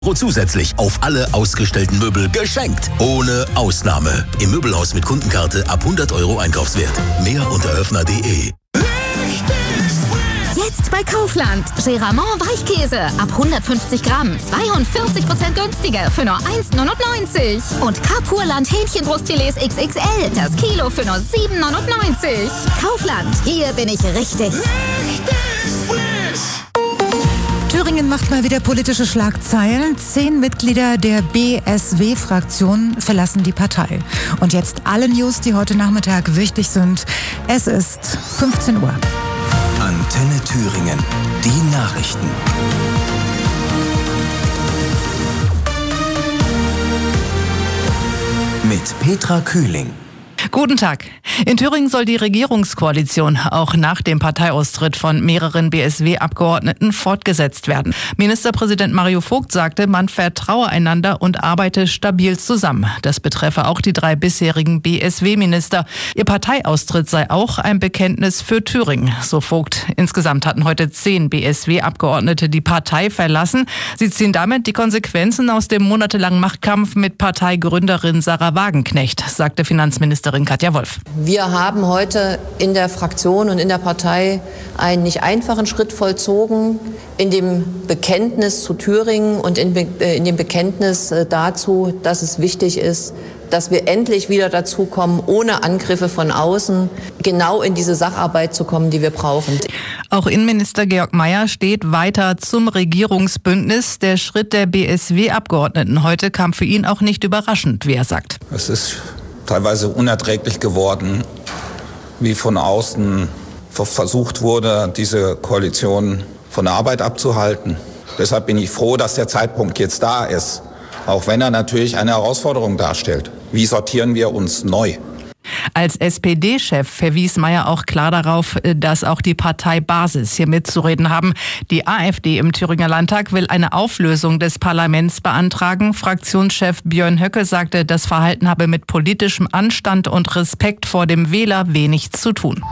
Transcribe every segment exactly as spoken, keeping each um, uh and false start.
Euro zusätzlich auf alle ausgestellten Möbel geschenkt. Ohne Ausnahme. Im Möbelhaus mit Kundenkarte ab hundert Euro Einkaufswert. Mehr unter öffner punkt de. Jetzt bei Kaufland. Geramont Weichkäse ab hundertfünfzig Gramm. zweiundvierzig Prozent günstiger für nur eins neunundneunzig. Und Carpurland Hähnchenbrustfilets X X L. Das Kilo für nur sieben neunundneunzig. Kaufland. Hier bin ich richtig. Richtig frisch. Thüringen macht mal wieder politische Schlagzeilen. Zehn Mitglieder der B S W-Fraktion verlassen die Partei. Und jetzt alle News, die heute Nachmittag wichtig sind. Es ist fünfzehn Uhr. Antenne Thüringen. Die Nachrichten. Mit Petra Kühling. Guten Tag. In Thüringen soll die Regierungskoalition auch nach dem Parteiaustritt von mehreren B S W-Abgeordneten fortgesetzt werden. Ministerpräsident Mario Vogt sagte, man vertraue einander und arbeite stabil zusammen. Das betreffe auch die drei bisherigen B S W-Minister. Ihr Parteiaustritt sei auch ein Bekenntnis für Thüringen, so Vogt. Insgesamt hatten heute zehn B S W-Abgeordnete die Partei verlassen. Sie ziehen damit die Konsequenzen aus dem monatelangen Machtkampf mit Parteigründerin Sarah Wagenknecht, sagte Finanzministerin Katja Wolf. Wir haben heute in der Fraktion und in der Partei einen nicht einfachen Schritt vollzogen in dem Bekenntnis zu Thüringen und in, in dem Bekenntnis dazu, dass es wichtig ist, dass wir endlich wieder dazu kommen, ohne Angriffe von außen genau in diese Sacharbeit zu kommen, die wir brauchen. Auch Innenminister Georg Mayer steht weiter zum Regierungsbündnis. Der Schritt der B S W-Abgeordneten heute kam für ihn auch nicht überraschend, wie er sagt. Es ist teilweise unerträglich geworden, wie von außen versucht wurde, diese Koalition von der Arbeit abzuhalten. Deshalb bin ich froh, dass der Zeitpunkt jetzt da ist, auch wenn er natürlich eine Herausforderung darstellt. Wie sortieren wir uns neu? Als S P D-Chef verwies Mayer auch klar darauf, dass auch die Parteibasis hier mitzureden haben. Die AfD im Thüringer Landtag will eine Auflösung des Parlaments beantragen. Fraktionschef Björn Höcke sagte, das Verhalten habe mit politischem Anstand und Respekt vor dem Wähler wenig zu tun.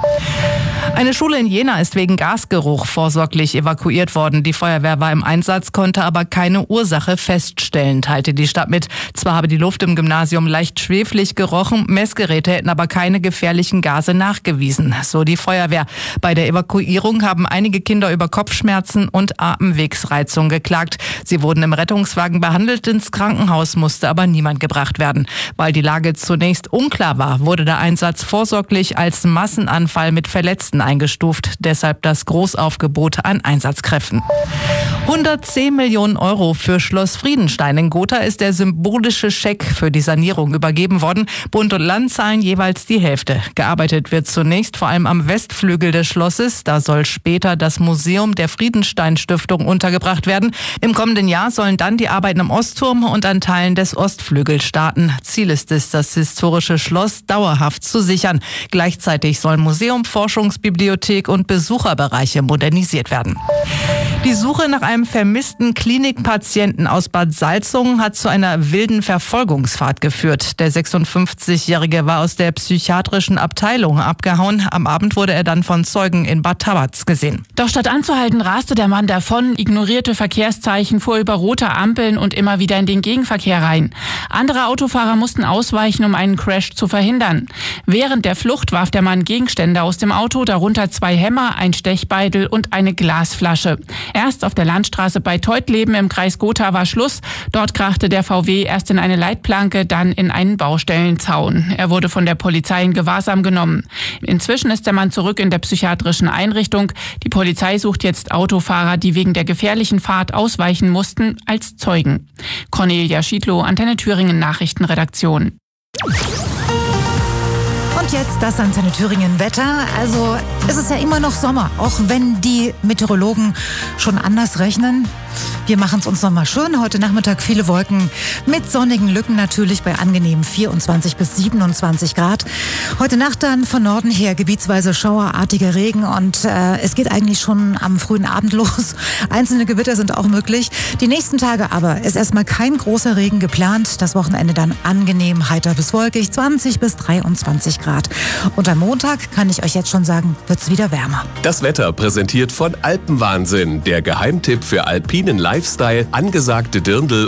Eine Schule in Jena ist wegen Gasgeruch vorsorglich evakuiert worden. Die Feuerwehr war im Einsatz, konnte aber keine Ursache feststellen, teilte die Stadt mit. Zwar habe die Luft im Gymnasium leicht schweflig gerochen, Messgeräte hätten aber keine gefährlichen Gase nachgewiesen, so die Feuerwehr. Bei der Evakuierung haben einige Kinder über Kopfschmerzen und Atemwegsreizung geklagt. Sie wurden im Rettungswagen behandelt, ins Krankenhaus musste aber niemand gebracht werden. Weil die Lage zunächst unklar war, wurde der Einsatz vorsorglich als Massenanfall mit Verletzten eingestuft. Deshalb das Großaufgebot an Einsatzkräften. hundertzehn Millionen Euro für Schloss Friedenstein in Gotha ist der symbolische Scheck für die Sanierung übergeben worden. Bund und Land zahlen jeweils die Hälfte. Gearbeitet wird zunächst vor allem am Westflügel des Schlosses. Da soll später das Museum der Friedenstein Stiftung untergebracht werden. Im kommenden Jahr sollen dann die Arbeiten am Ostturm und an Teilen des Ostflügels starten. Ziel ist es, das historische Schloss dauerhaft zu sichern. Gleichzeitig sollen Museum, Forschungsbibliothek und Besucherbereiche modernisiert werden. Die Suche nach einem vermissten Klinikpatienten aus Bad Salzungen hat zu einer wilden Verfolgungsfahrt geführt. Der sechsundfünfzigjährige war aus der psychiatrischen Abteilung abgehauen. Am Abend wurde er dann von Zeugen in Bad Tabatz gesehen. Doch statt anzuhalten, raste der Mann davon, ignorierte Verkehrszeichen, fuhr über rote Ampeln und immer wieder in den Gegenverkehr rein. Andere Autofahrer mussten ausweichen, um einen Crash zu verhindern. Während der Flucht warf der Mann Gegenstände aus dem Auto, darunter zwei Hämmer, ein Stechbeitel und eine Glasflasche. Erst auf der Landstraße bei Teutleben im Kreis Gotha war Schluss. Dort krachte der V W erst in eine Leitplanke, dann in einen Baustellenzaun. Er wurde von der Polizei in Gewahrsam genommen. Inzwischen ist der Mann zurück in der psychiatrischen Einrichtung. Die Polizei sucht jetzt Autofahrer, die wegen der gefährlichen Fahrt ausweichen mussten, als Zeugen. Cornelia Schiedlow, Antenne Thüringen Nachrichtenredaktion. Und jetzt das Antenne Thüringen Wetter. Also es ist ja immer noch Sommer, auch wenn die Meteorologen schon anders rechnen. Wir machen es uns noch mal schön. Heute Nachmittag viele Wolken mit sonnigen Lücken natürlich bei angenehmen vierundzwanzig bis siebenundzwanzig Grad. Heute Nacht dann von Norden her gebietsweise schauerartiger Regen und äh, es geht eigentlich schon am frühen Abend los. Einzelne Gewitter sind auch möglich. Die nächsten Tage aber ist erstmal kein großer Regen geplant. Das Wochenende dann angenehm heiter bis wolkig, zwanzig bis dreiundzwanzig Grad. Und am Montag, kann ich euch jetzt schon sagen, wird's wieder wärmer. Das Wetter präsentiert von Alpenwahnsinn, der Geheimtipp für Alpin alpinen Lifestyle, angesagte Dirndl